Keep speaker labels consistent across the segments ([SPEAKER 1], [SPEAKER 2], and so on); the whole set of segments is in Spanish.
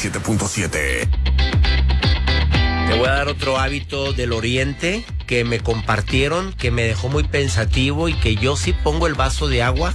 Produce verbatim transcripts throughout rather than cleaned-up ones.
[SPEAKER 1] siete punto siete.
[SPEAKER 2] Te voy a dar otro hábito del oriente que me compartieron, que me dejó muy pensativo y que yo sí pongo el vaso de agua.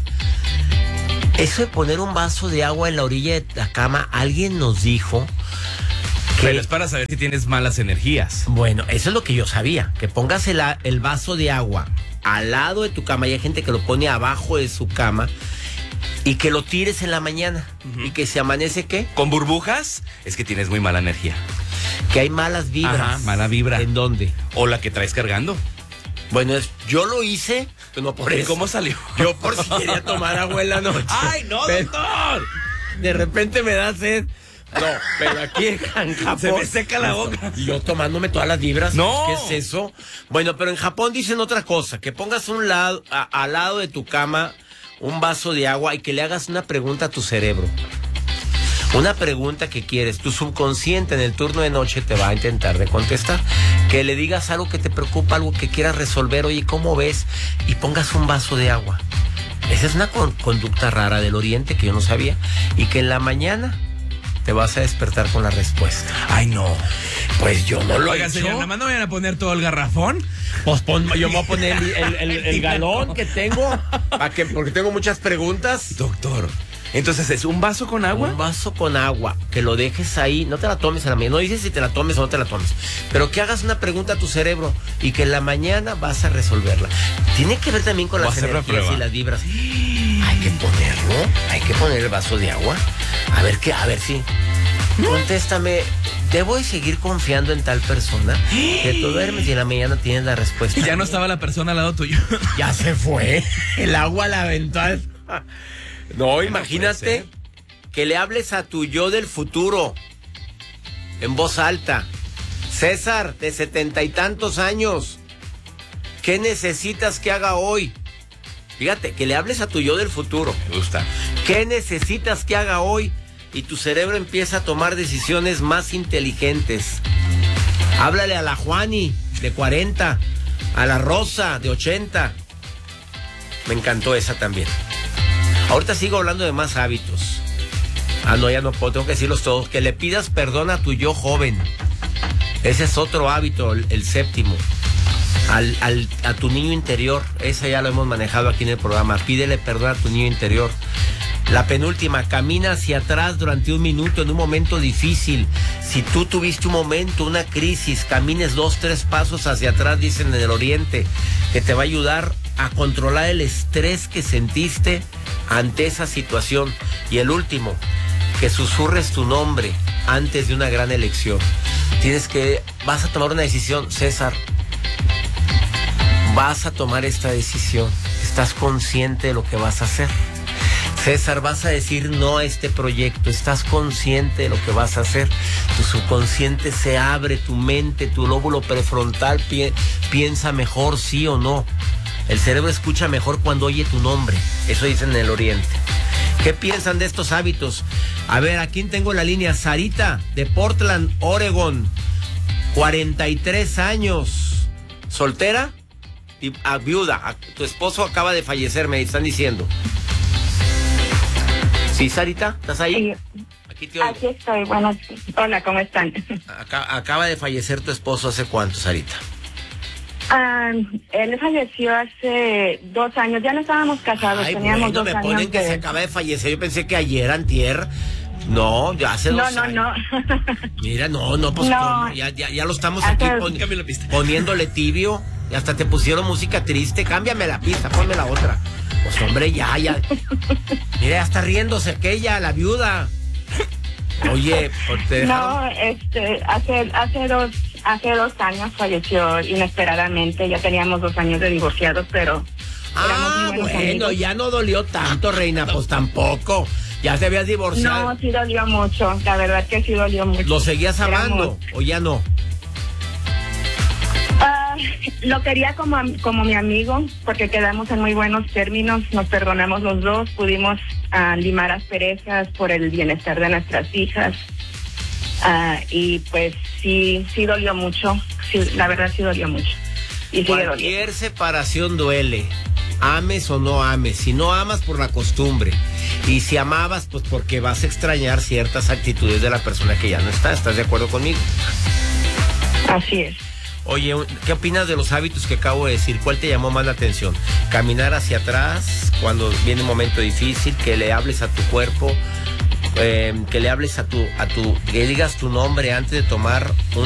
[SPEAKER 2] Eso de poner un vaso de agua en la orilla de la cama, alguien nos dijo que...
[SPEAKER 3] Pero es para saber si tienes malas energías.
[SPEAKER 2] Bueno, eso es lo que yo sabía, que pongas el, el vaso de agua al lado de tu cama, y hay gente que lo pone abajo de su cama, y que lo tires en la mañana, uh-huh. y que se amanece, ¿qué?
[SPEAKER 3] ¿Con burbujas? Es que tienes muy mala energía.
[SPEAKER 2] Que hay malas vibras.
[SPEAKER 3] Ajá, mala vibra.
[SPEAKER 2] ¿En dónde?
[SPEAKER 3] O la que traes cargando.
[SPEAKER 2] Bueno, es, yo lo hice, pero no por
[SPEAKER 3] ¿Y
[SPEAKER 2] eso.
[SPEAKER 3] cómo salió?
[SPEAKER 2] Yo por si quería tomar agua en la noche.
[SPEAKER 3] ¡Ay, no,
[SPEAKER 2] pero,
[SPEAKER 3] doctor!
[SPEAKER 2] De repente me da sed. No, pero aquí en Japón...
[SPEAKER 3] Se me seca la boca.
[SPEAKER 2] Y yo tomándome todas las vibras.
[SPEAKER 3] ¡No!
[SPEAKER 2] ¿Qué es eso? Bueno, pero en Japón dicen otra cosa. Que pongas un lado, a, al lado de tu cama un vaso de agua y que le hagas una pregunta a tu cerebro. Una pregunta que quieres. Tu subconsciente en el turno de noche te va a intentar de contestar. Que le digas algo que te preocupa, algo que quieras resolver. Oye, ¿cómo ves? Y pongas un vaso de agua. Esa es una con- conducta rara del oriente que yo no sabía. Y que en la mañana te vas a despertar con la respuesta.
[SPEAKER 3] Ay, no.
[SPEAKER 2] Pues yo no lo
[SPEAKER 3] Oiga,
[SPEAKER 2] he hecho.
[SPEAKER 3] señor, nada más no vayan a poner todo el garrafón.
[SPEAKER 2] Pues pon, yo me voy a poner el, el, el, el galón que tengo, para que, porque tengo muchas preguntas.
[SPEAKER 3] Doctor, entonces es un vaso con agua.
[SPEAKER 2] Un vaso con agua, que lo dejes ahí, no te la tomes en la mañana, no dices si te la tomes o no te la tomes, pero que hagas una pregunta a tu cerebro y que en la mañana vas a resolverla. Tiene que ver también con
[SPEAKER 3] Voy
[SPEAKER 2] las
[SPEAKER 3] a hacer la
[SPEAKER 2] energías
[SPEAKER 3] prueba.
[SPEAKER 2] y las vibras. Hay que ponerlo, hay que poner el vaso de agua. A ver qué, a ver si. Contéstame, ¿debo de seguir confiando en tal persona? Que tú duermes y en la mañana tienes la respuesta.
[SPEAKER 3] Y ya no estaba la persona al lado tuyo.
[SPEAKER 2] Ya se fue. El agua la aventó. No, imagínate
[SPEAKER 3] puede
[SPEAKER 2] que le hables a tu yo del futuro en voz alta. César, de setenta y tantos años, ¿qué necesitas que haga hoy? Fíjate, que le hables a tu yo del futuro.
[SPEAKER 3] Me gusta.
[SPEAKER 2] ¿Qué necesitas que haga hoy? Y tu cerebro empieza a tomar decisiones más inteligentes. Háblale a la Juani, de cuarenta, a la Rosa, de ochenta. Me encantó esa también. Ahorita sigo hablando de más hábitos. Ah, no, ya no puedo, tengo que decirlos todos. Que le pidas perdón a tu yo joven. Ese es otro hábito, el, el séptimo. Al, al, a tu niño interior. Ese ya lo hemos manejado aquí en el programa. Pídele perdón a tu niño interior. La penúltima, camina hacia atrás durante un minuto en un momento difícil. Si tú tuviste un momento, una crisis, camines dos, tres pasos hacia atrás, dicen en el oriente, que te va a ayudar a controlar el estrés que sentiste ante esa situación. Y el último, que susurres tu nombre antes de una gran elección. Tienes que, vas a tomar una decisión, César. Vas a tomar esta decisión. ¿Estás consciente de lo que vas a hacer? César, vas a decir no a este proyecto. ¿Estás consciente de lo que vas a hacer? Tu subconsciente se abre, tu mente, tu lóbulo prefrontal pi- piensa mejor, sí o no. El cerebro escucha mejor cuando oye tu nombre. Eso dicen en el oriente. ¿Qué piensan de estos hábitos? A ver, ¿a quién tengo en la línea? Sarita, de Portland, Oregon. cuarenta y tres años. ¿Soltera? Y, ah, viuda. Ah, tu esposo acaba de fallecer, me están diciendo. Sí, Sarita, ¿estás ahí?
[SPEAKER 4] Sí.
[SPEAKER 2] Aquí te oigo.
[SPEAKER 4] Aquí estoy, bueno, hola, ¿cómo están?
[SPEAKER 2] Acá, acaba de fallecer tu esposo, ¿hace cuánto, Sarita?
[SPEAKER 4] Ah, él falleció hace dos años, ya no estábamos casados,
[SPEAKER 2] Ay,
[SPEAKER 4] teníamos
[SPEAKER 2] bueno,
[SPEAKER 4] dos
[SPEAKER 2] me
[SPEAKER 4] años
[SPEAKER 2] ponen que
[SPEAKER 4] de...
[SPEAKER 2] se acaba de fallecer, yo pensé que ayer, antier. No, ya hace
[SPEAKER 4] No,
[SPEAKER 2] dos
[SPEAKER 4] no,
[SPEAKER 2] años.
[SPEAKER 4] no.
[SPEAKER 2] Mira, no, no, pues
[SPEAKER 4] No.
[SPEAKER 2] ¿cómo? Ya, ya, ya lo estamos
[SPEAKER 4] Hace-
[SPEAKER 2] aquí pon-
[SPEAKER 3] Cámbiale la pista.
[SPEAKER 2] poniéndole tibio. Y hasta te pusieron música triste. Cámbiame la pista, ponme la otra. Pues hombre, ya, ya. Mira, ya está riéndose aquella, la viuda. Oye, pues, te dejaron...
[SPEAKER 4] No, este, hace, hace dos, hace dos años falleció inesperadamente, ya teníamos dos años de divorciados, pero... éramos
[SPEAKER 2] Ah,
[SPEAKER 4] muy buenos
[SPEAKER 2] bueno,
[SPEAKER 4] amigos.
[SPEAKER 2] ya no dolió tanto, reina, pues tampoco. Ya te habías divorciado.
[SPEAKER 4] No, sí dolió mucho, la verdad que sí dolió mucho.
[SPEAKER 2] ¿Lo seguías amando
[SPEAKER 4] Éramos-
[SPEAKER 2] o ya no?
[SPEAKER 4] Ah, lo quería como, am- como mi amigo, porque quedamos en muy buenos términos, nos perdonamos los dos, pudimos ah, limar asperezas por el bienestar de nuestras hijas. Ah, y pues sí, sí dolió mucho, sí, la verdad sí dolió mucho. Y sigue doliendo.
[SPEAKER 2] Cualquier separación duele, ames o no ames. Si no amas, por la costumbre. Y si amabas, pues porque vas a extrañar ciertas actitudes de la persona que ya no está. ¿Estás de acuerdo conmigo?
[SPEAKER 4] Así es.
[SPEAKER 2] Oye, ¿qué opinas de los hábitos que acabo de decir? ¿Cuál te llamó más la atención? Caminar hacia atrás cuando viene un momento difícil, que le hables a tu cuerpo, eh, que le hables a tu, a tu, que digas tu nombre antes de tomar